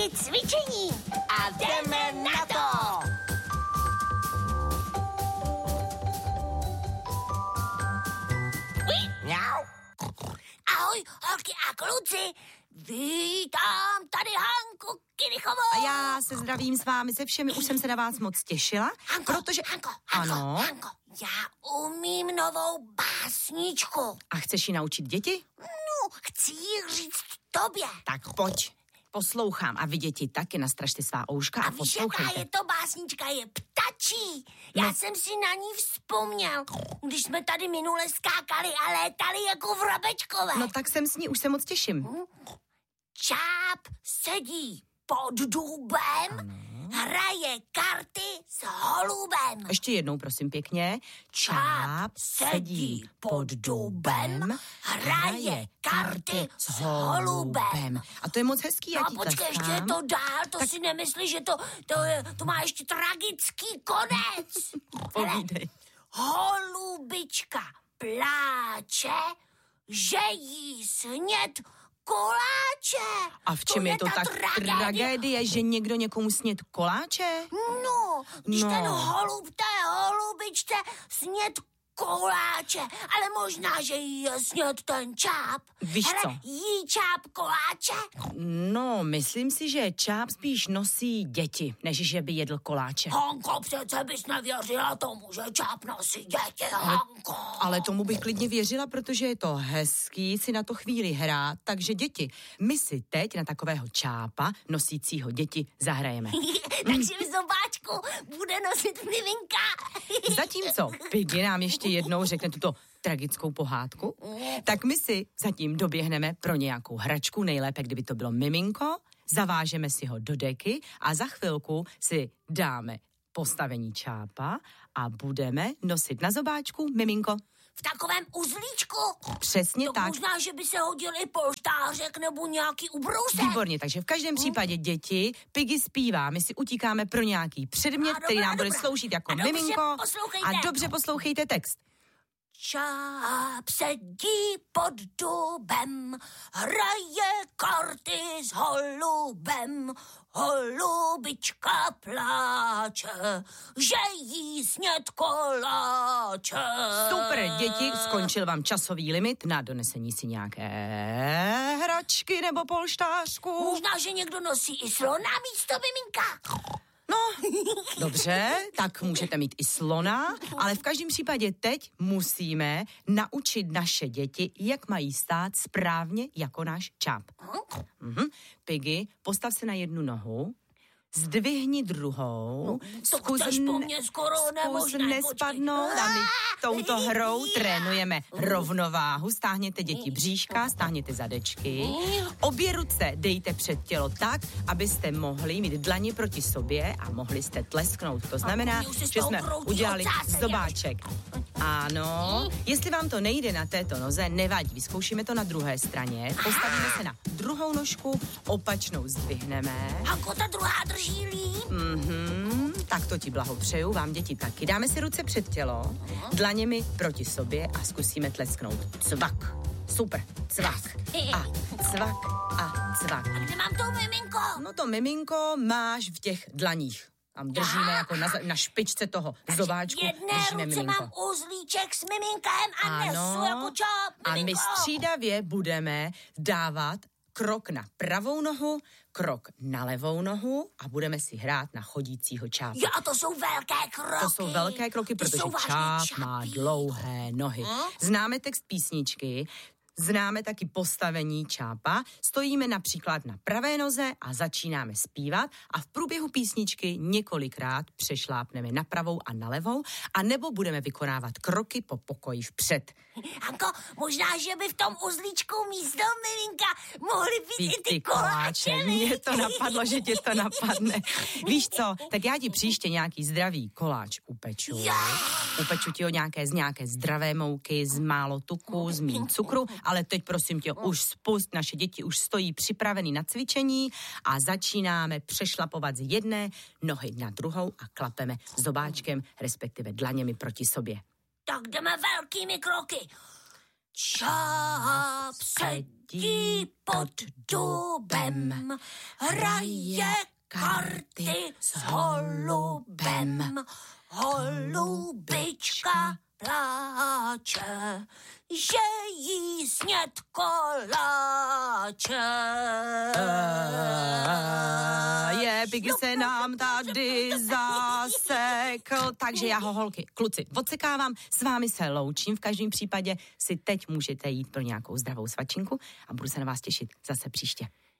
děti cvičení a jdeme na to! Mňau. Ahoj, holky a kluci, vítám tady Hanku Kinichovou. A já se zdravím s vámi se všemi, už jsem se na vás moc těšila, protože... Hanko, já umím novou básničku. A chceš ji naučit děti? No, chci ji říct tobě. Tak pojď, poslouchám a vy děti taky nastražte svá ouška a poslouchejte. A víš, jaká je to básnička, je ptačí. Já jsem si na ní vzpomněl, když jsme tady minule skákali a létali jako vrabečkové. No tak jsem s ní, už se moc těším. Čáp sedí pod dubem, hraje karty s holubem. Ještě jednou, prosím pěkně. Čáp sedí pod dubem, hraje karty s holubem. A to je moc hezký, jak jí počkej, tleskám. ještě je to dál, to tak... si nemyslíš, že to má ještě tragický konec. Povídej. Holubička pláče, že jí sněd koláče. A v čem je to tak tragédie, že někdo někomu sněd koláče? No, když ten holub té holubičce sněd koláče, ale možná, že jí je sněd ten čáp. Víš co? Jí čáp koláče? No, myslím si, že čáp spíš nosí děti, než že by jedl koláče. Hanko, přece bys nevěřila tomu, že čáp nosí děti, Hanko. Ale tomu bych klidně věřila, protože je to hezký si na to chvíli hrát, takže děti, my si teď na takového čápa nosícího děti zahrajeme. Takže v zobáčku bude nosit miminka. Zatímco Piggy nám ještě jednou řekne tuto tragickou pohádku, tak my si zatím doběhneme pro nějakou hračku, nejlépe, kdyby to bylo miminko, zavážeme si ho do deky a za chvilku si dáme postavení čápa a budeme nosit na zobáčku miminko. V takovém uzlíčku? Přesně tak. Možná, že by se hodil i polštářek nebo nějaký ubrousek. Výborně, takže v každém případě děti, Piggy zpívá, my si utíkáme pro nějaký předmět, který nám bude sloužit jako miminko. A dobře poslouchejte text. Čáp sedí pod dubem, hraje karty s holubem, holubička pláče, že jí sněd koláče. Super, děti, skončil vám časový limit na donesení si nějaké hračky nebo polštářku. Možná, že někdo nosí i slona místo miminka. No, dobře, tak můžete mít i slona, ale v každém případě teď musíme naučit naše děti, jak mají stát správně jako náš čáp. Piggy, postav se na jednu nohu, zdvihni druhou, zkus nespadnout a my touto hrou trénujeme rovnováhu. Stáhněte děti bříška, stáhněte zadečky, obě ruce dejte před tělo tak, abyste mohli mít dlaně proti sobě a mohli jste tlesknout. To znamená, že jsme udělali zobáček. Ano, jestli vám to nejde na této noze, nevadí, vyzkoušíme to na druhé straně. Postavíme se na druhou nožku, opačnou zdvihneme. Hanko, ta druhá drží líp. Tak to ti blahopřeju, vám děti taky. Dáme si ruce před tělo, dlaněmi proti sobě a zkusíme tlesknout. Cvak. Super. Cvak. A cvak a cvak. A kde mám to miminko? No to miminko máš v těch dlaních. Tam držíme jako na špičce toho zobáčku. Jedné ruce mám uzlíček s miminkem a nesu jako čáp. A my střídavě budeme dávat krok na pravou nohu, krok na levou nohu a budeme si hrát na chodícího čápa. Jo, to jsou velké kroky. To jsou velké kroky, protože čáp má dlouhé nohy. Známe text písničky, známe taky postavení čápa, stojíme například na pravé noze a začínáme zpívat a v průběhu písničky několikrát přešlápneme na pravou a na levou a nebo budeme vykonávat kroky po pokoji vpřed. Hanko, možná, že by v tom uzlíčku místo miminka mohly být i ty koláče. Mně to napadlo, že tě to napadne. Víš co, tak já ti příště nějaký zdravý koláč upeču. Upeču ti ho z nějaké zdravé mouky, z málo tuku, z míň cukru, ale teď prosím tě už spust, naše děti už stojí připravený na cvičení a začínáme přešlapovat z jedné nohy na druhou a klapeme zobáčkem, respektive dlaněmi proti sobě. Tak jdeme velkými kroky. Čáp sedí pod dubem, hraje karty s holubem. Holubička pláče, že jí sněd koláče. Piggy se nám tady zasekl, takže já ho, holky, kluci, odsekávám, s vámi se loučím, v každém případě si teď můžete jít pro nějakou zdravou svačinku a budu se na vás těšit zase příště.